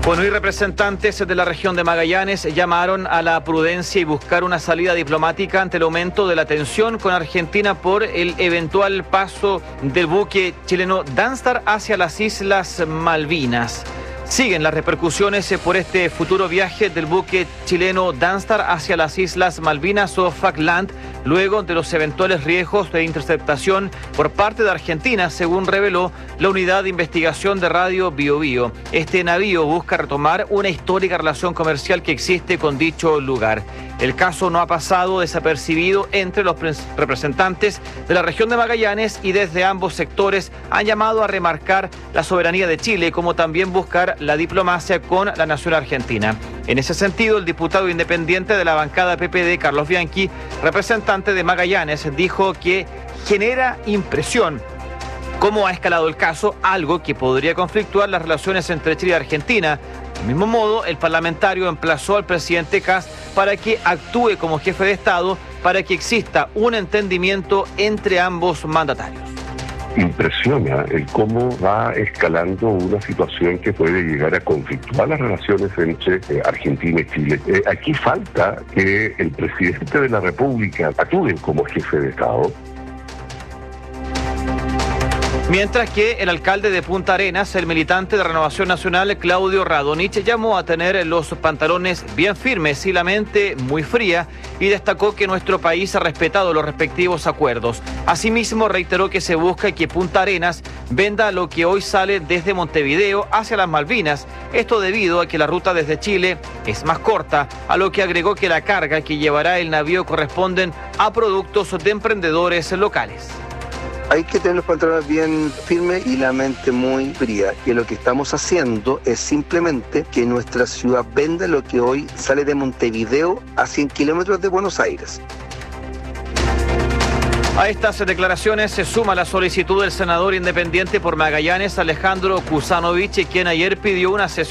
Bueno, y representantes de la región de Magallanes llamaron a la prudencia y buscar una salida diplomática ante el aumento de la tensión con Argentina por el eventual paso del buque chileno Danstar hacia las Islas Malvinas. Siguen las repercusiones por este futuro viaje del buque chileno Danstar hacia las Islas Malvinas o Falkland, luego de los eventuales riesgos de interceptación por parte de Argentina, según reveló la unidad de investigación de Radio Biobío. Este navío busca retomar una histórica relación comercial que existe con dicho lugar. El caso no ha pasado desapercibido entre los representantes de la región de Magallanes y desde ambos sectores han llamado a remarcar la soberanía de Chile, como también buscar la diplomacia con la nación argentina. En ese sentido, el diputado independiente de la bancada PPD, Carlos Bianchi, representante de Magallanes, dijo que genera impresión cómo ha escalado el caso, algo que podría conflictuar las relaciones entre Chile y Argentina. Del mismo modo, el parlamentario emplazó al presidente Kast para que actúe como jefe de Estado para que exista un entendimiento entre ambos mandatarios. Impresiona el cómo va escalando una situación que puede llegar a conflictuar las relaciones entre Argentina y Chile. Aquí falta que el presidente de la República actúe como jefe de Estado. Mientras que el alcalde de Punta Arenas, el militante de Renovación Nacional, Claudio Radonich, llamó a tener los pantalones bien firmes y la mente muy fría y destacó que nuestro país ha respetado los respectivos acuerdos. Asimismo, reiteró que se busca que Punta Arenas venda lo que hoy sale desde Montevideo hacia las Malvinas, esto debido a que la ruta desde Chile es más corta, a lo que agregó que la carga que llevará el navío corresponden a productos de emprendedores locales. Hay que tener los pantalones bien firmes y la mente muy fría. Y lo que estamos haciendo es simplemente que nuestra ciudad venda lo que hoy sale de Montevideo a 100 kilómetros de Buenos Aires. A estas declaraciones se suma la solicitud del senador independiente por Magallanes, Alejandro Kusanovich, quien ayer pidió una sesión